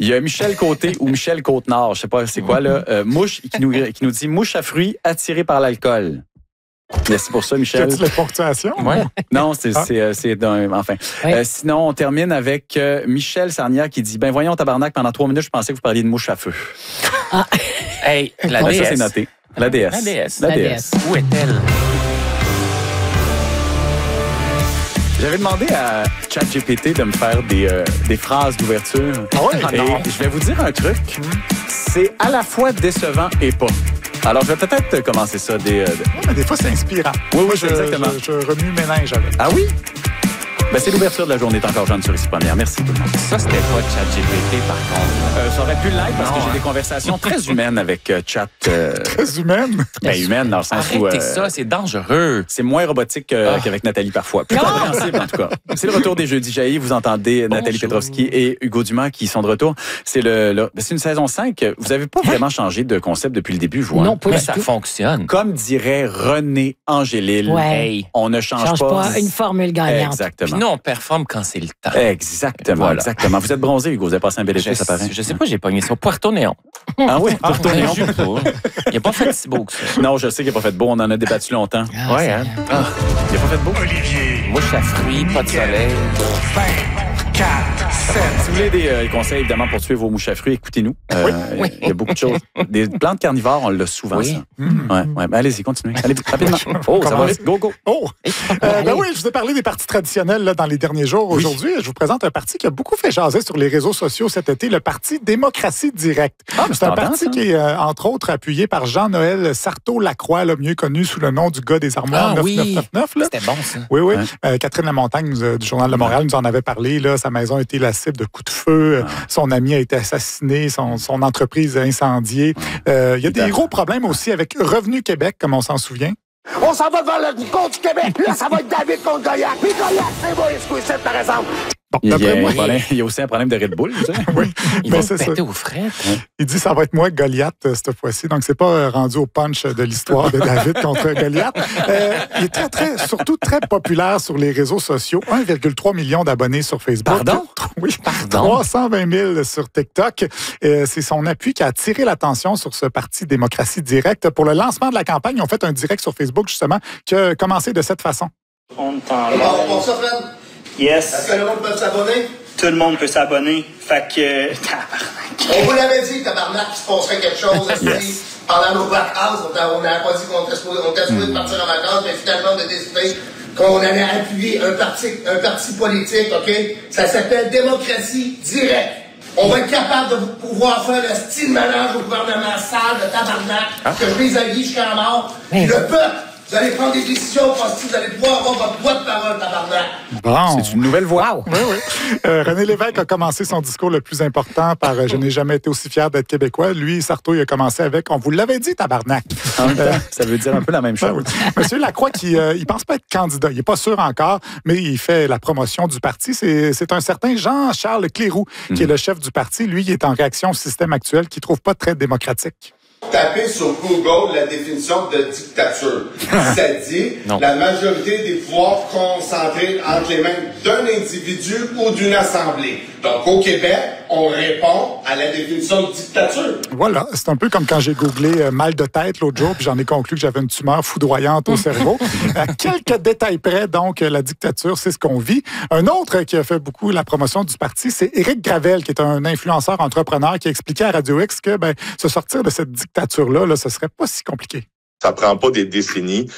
Il y a Michel Côté ou Michel Côte-Nord, je sais pas c'est quoi, là. Mouche, qui nous dit mouche à fruits attirée par l'alcool. Merci pour ça, Michel. As-tu la ponctuation? Ouais. Non, c'est enfin. Oui. Sinon, on termine avec Michel Sarnia qui dit, ben voyons, tabarnak, pendant 3 minutes, je pensais que vous parliez de mouche à feu. Hey, la Ouais, déesse. ça, c'est noté. La déesse. La déesse. La La déesse. Où est-elle? J'avais demandé à ChatGPT de me faire des phrases d'ouverture. Ah oui? Et je vais vous dire un truc. C'est à la fois décevant et pas. Alors, je vais peut-être commencer ça. Mais des fois, c'est inspirant. Oui, Moi, exactement. Je remue ménage avec. Ah oui? Ben, c'est l'ouverture de la journée. T'es encore jeune sur ici première. Merci tout le monde. Ça, c'était pas ChatGPT, par contre. Ça aurait pu l'être parce Non, que j'ai hein. des conversations très humaines avec Chat. Très humaine. Ben, humaine dans le sens où... Arrêtez ça, c'est dangereux. C'est moins robotique qu'avec Nathalie parfois. Plus compréhensible, en tout cas. C'est le retour des Jeudis jaillis. Vous entendez Nathalie Petrovski et Hugo Dumas qui sont de retour. C'est c'est une saison 5. Vous n'avez pas vraiment changé de concept depuis le début, vous. Hein? Non, pas Mais du ça tout. fonctionne. Comme dirait René Angélil, Ouais. Hey. on ne change, Change pas une formule gagnante. Puis Exactement. nous, on performe quand c'est le temps. Exactement, Voilà. exactement. Vous êtes bronzé, Hugo. Vous avez passé un bel été, ça paraît. Je sais pas, j'ai pogné ça. Puerto Néon. Ah oui, Puerto Néon. Je sais pas. Il n'a pas fait si beau que ça. Non, je sais qu'il n'a pas fait beau. On en a débattu longtemps. Ah, Ouais, c'est- hein? Il n'a pas fait beau. Mouche à fruits, pas de soleil. 4, 7. Si vous voulez des conseils, évidemment, pour tuer vos mouches à fruits, écoutez-nous. Il y a beaucoup de choses. Des plantes carnivores, on l'a souvent, Oui. ça. Ouais. Ben, allez-y, continuez. Allez, rapidement. Oh, ça va vite. Go, go. Oh! Ben oui, je vous ai parlé des partis traditionnels là, dans les derniers jours. Aujourd'hui, je vous présente un parti qui a beaucoup fait jaser sur les réseaux sociaux cet été, le parti Démocratie Directe. mais C'est un tentant, parti ça. qui est, entre autres, appuyé par Jean-Noël Sartaud-Lacroix, là, mieux connu sous le nom du gars des armoires 9999. Là. C'était bon, ça. Oui. Ouais. Catherine Lamontagne du Journal de Montréal nous en avait parlé. Là. Sa maison a été la cible de coups de feu. Son ami a été assassiné. Son entreprise incendiée. Il y a des gros problèmes aussi avec Revenu Québec, comme on s'en souvient. On s'en va devant le compte du Québec. Là, ça va être David contre Goliath. Puis Goliath, c'est moi, Esquissette, par exemple. Bon, Il y, d'après moi, il y a aussi un problème de Red Bull, tu sais. oui, Ils ben, vont c'est ça. péter aux frettes. Il dit ça va être moi Goliath cette fois-ci. Donc c'est pas rendu au punch de l'histoire de David contre Goliath. Il est surtout très populaire sur les réseaux sociaux. 1,3 million d'abonnés sur Facebook. Pardon? Oui. Pardon? 320 000 sur TikTok. C'est son appui qui a attiré l'attention sur ce parti Démocratie Directe. Pour le lancement de la campagne, ils ont fait un direct sur Facebook justement qui a commencé de cette façon. On t'en Bon, ça, Fred? Yes. Est-ce que le monde peut s'abonner? Tout le monde peut s'abonner. Fait que. Tabarnak. On vous l'avait dit, tabarnak, qu'il se passerait quelque chose. Pendant nos vacances, on n'avait pas dit qu'on était supposé de partir en vacances, mais finalement, on a décidé qu'on allait appuyer un parti politique, OK? Ça s'appelle Démocratie Directe. On va être capable de pouvoir faire le style mélange au gouvernement sale de tabarnak, que je les allie jusqu'à la mort. Puis le peuple, vous allez prendre des décisions parce que vous allez pouvoir avoir votre droit de parole, tabarnak. Bon. C'est une nouvelle voix. Oui. René Lévesque a commencé son discours le plus important par « Je n'ai jamais été aussi fier d'être québécois ». Lui, Sarto, il a commencé avec « On vous l'avait dit, tabarnak ». En même temps, ça veut dire un peu la même chose. Ben oui. Monsieur Lacroix, il pense pas être candidat. Il est pas sûr encore, mais il fait la promotion du parti. C'est un certain Jean-Charles Cléroux qui est le chef du parti. Lui, il est en réaction au système actuel qu'il trouve pas très démocratique. Tapez sur Google la définition de dictature. Ça dit la majorité des pouvoirs concentrés entre les mains d'un individu ou d'une assemblée. Donc, au Québec, on répond à la définition de dictature. Voilà, c'est un peu comme quand j'ai googlé mal de tête l'autre jour, puis j'en ai conclu que j'avais une tumeur foudroyante au cerveau. À quelques détails près, donc, la dictature, c'est ce qu'on vit. Un autre qui a fait beaucoup la promotion du parti, c'est Éric Gravel, qui est un influenceur entrepreneur qui a expliqué à Radio X que se sortir de cette dictature-là, ce serait pas si compliqué. Ça prend pas des décennies.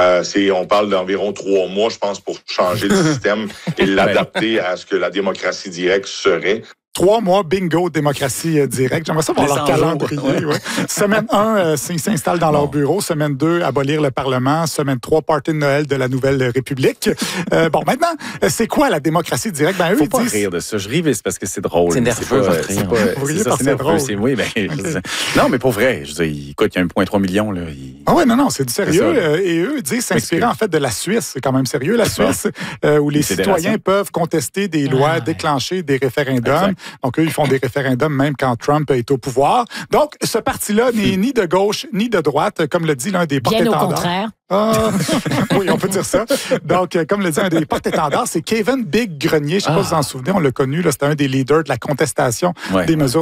On parle d'environ 3 mois, je pense, pour changer le système et l'adapter à ce que la démocratie directe serait. 3 mois, bingo, démocratie directe. J'aimerais ça voir leur calendrier. Ouais. Semaine 1, ils s'installent dans leur bureau. Semaine 2, abolir le Parlement. Semaine 3, party de Noël de la Nouvelle République. Maintenant, c'est quoi la démocratie directe? Eux, Faut ils pas disent... rire de ça. Je ris, mais c'est parce que c'est drôle. C'est nerveux, votre rire. Vous riez C'est parce que c'est drôle. Oui, non, mais pour vrai. Je veux dire, écoute, il y a 1,3 million. Là, Ah ouais, non, c'est du sérieux. C'est ça. Et eux disent s'inspirer en fait de la Suisse. C'est quand même sérieux, la Suisse, où les citoyens peuvent contester des lois, déclencher des référendums. Exact. Donc, eux, ils font des référendums même quand Trump est au pouvoir. Donc, ce parti-là n'est ni de gauche ni de droite, comme le dit l'un des Bien au porte-étendards. contraire. Oui, on peut dire ça. Donc, comme le dit un des porte-étendards, c'est Kevin Big Grenier. Je ne sais pas si vous vous en souvenez, on l'a connu. C'était un des leaders de la contestation des mesures